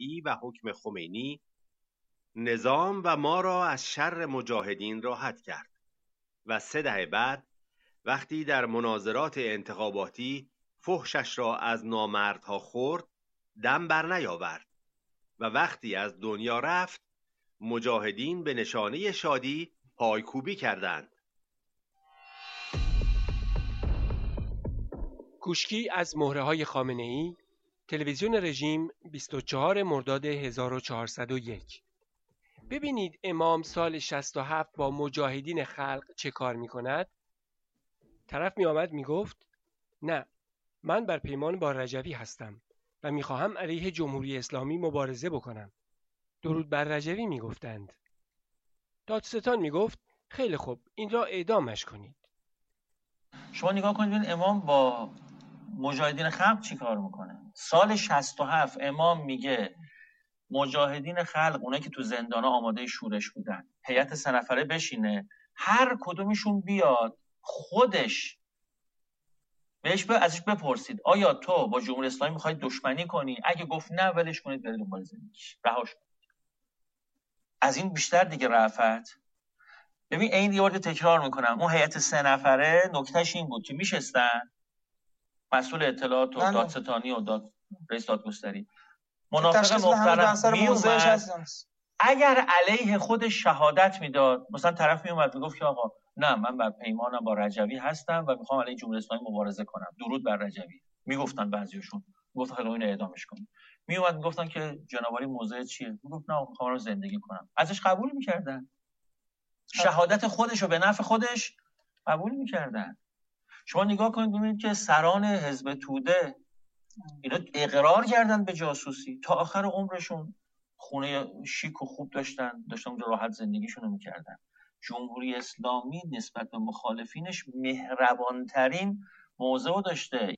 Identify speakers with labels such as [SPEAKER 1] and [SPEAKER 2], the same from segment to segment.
[SPEAKER 1] الهی و حکم خمینی نظام و ما را از شر مجاهدین راحت کرد و 3 دهه بعد وقتی در مناظرات انتخاباتی فحشش را از نامردها خورد دم بر نیاورد و وقتی از دنیا رفت مجاهدین به نشانه شادی پایکوبی کردند.
[SPEAKER 2] کوشکی از مهره‌های خامنه‌ای، تلویزیون رژیم، 24 مرداد 1401. ببینید امام سال 67 با مجاهدین خلق چه کار می کند؟ طرف می آمد می گفت نه، من بر پیمان با رجوی هستم و می خواهم علیه جمهوری اسلامی مبارزه بکنم. درود بر رجوی می گفتند. دادستان می گفت خیلی خوب، این را اعدامش کنید.
[SPEAKER 3] شما نگاه کنید ببین امام با مجاهدین خلق چی کار میکنه. سال 67 امام میگه مجاهدین خلق، اونایی که تو زندانا آماده شورش بودن، هیئت 3 نفره بشینه، هر کدومشون بیاد خودش ازش بپرسید آیا تو با جمهوری اسلامی میخوای دشمنی کنی؟ اگه گفت نه ولش کنید بره دنبال زندگیش، رهاش کنید. از این بیشتر دیگه رأفت. ببین این یه تکرار میکنم، اون هیئت 3 نفره نکتهش این بود که میشستن مسئول اطلاعات و دادستانی و رئیس دادگستری، منافق محترم میومد اگر علیه خودش شهادت میداد، مثلا طرف میومد میگفت که آقا نه من بر پیمانم با رجوی هستم و میخوام علیه جمهوری اسلامی مبارزه کنم، درود بر رجوی، میگفتن بعضیاشون، میگفتن خیلی اینو اعدامش کنید. میومد میگفتن که جناب عالی موضع چیه؟ میگفت نه میخوام رو زندگی کنم. ازش قبول میکردن. شهادت خودش رو به نفع خودش قبول میکردن. شما نگاه کنید ببینید که سران حزب توده اینا اقرار کردن به جاسوسی، تا آخر عمرشون خونه شیک و خوب داشتن اونجا راحت زندگیشون رو میکردن. جمهوری اسلامی نسبت به مخالفینش مهربانترین موضع داشته.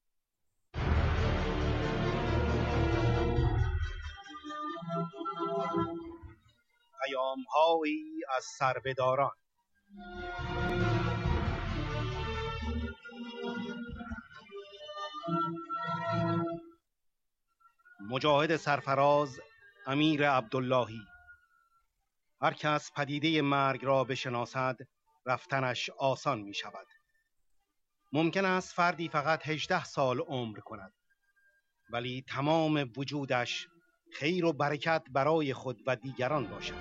[SPEAKER 4] پیام‌هایی از سربداران. مجاهد سرفراز امیر عبداللهی: هر کس پدیده مرگ را بشناسد رفتنش آسان می شود. ممکن است فردی فقط 18 سال عمر کند ولی تمام وجودش خیر و برکت برای خود و دیگران باشد.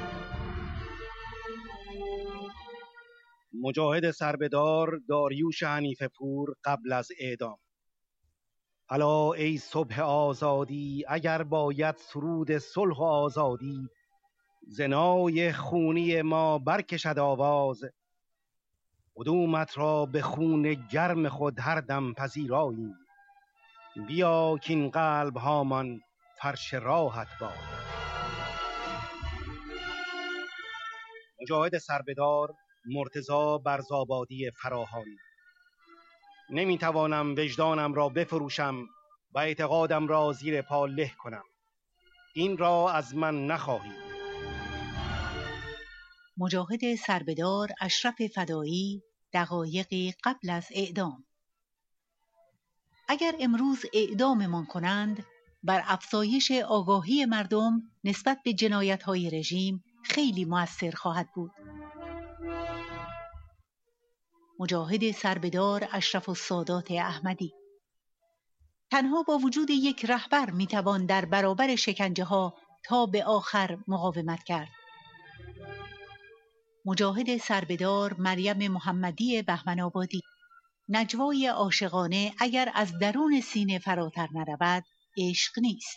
[SPEAKER 4] مجاهد سربدار داریوش حنیفه پور قبل از اعدام: الا ای صبح آزادی، اگر باید سرود صلح و آزادی، زنای خونی ما برکشد آواز، قدومت را به خون گرم خود هر دم پذیراییم، بیا کین قلب هامان فرش راحت باد. مجاهد سربدار مرتضی برزابادی فراهانی: نمیتوانم وجدانم را بفروشم و اعتقادم را زیر پا له کنم. این را از من نخواهید.
[SPEAKER 5] مجاهد سربدار اشرف فدایی دقایقی قبل از اعدام: اگر امروز اعداممان کنند بر افزایش آگاهی مردم نسبت به جنایت‌های رژیم خیلی مؤثر خواهد بود. مجاهد سربدار اشرف السادات احمدی: تنها با وجود یک رهبر میتوان در برابر شکنجه ها تا به آخر مقاومت کرد. مجاهد سربدار مریم محمدی بهمن‌آبادی: نجوای عاشقانه اگر از درون سینه فراتر نرود عشق نیست.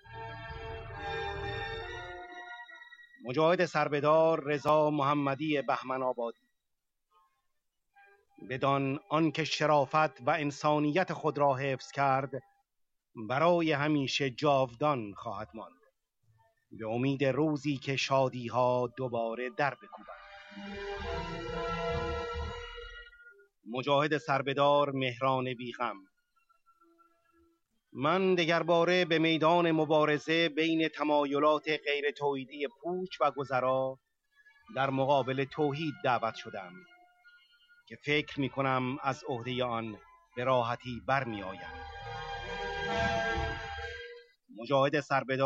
[SPEAKER 4] مجاهد سربدار رضا محمدی بهمن‌آبادی: بدان آنکه شرافت و انسانیت خود را حفظ کرد برای همیشه جاودان خواهد ماند، به امید روزی که شادی ها دوباره در بکوبند. مجاهد سربدار مهران بیغم: من دگرباره به میدان مبارزه بین تمایلات غیر توحیدی پوچ و گذرا در مقابل توحید دعوت شدم که فکر می کنم از عهده آن به راحتی برمی آیم. مجاهد سربدار